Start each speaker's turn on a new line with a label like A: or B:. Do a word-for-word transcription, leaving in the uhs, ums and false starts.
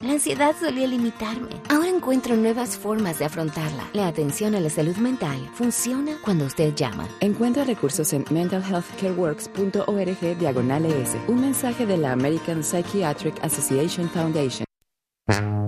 A: La ansiedad solía limitarme. Ahora encuentro nuevas formas de afrontarla. La atención a la salud mental funciona cuando usted llama.
B: Encuentra recursos en mental health care works punto org diagonal es. Un mensaje de la American Psychiatric Association Foundation.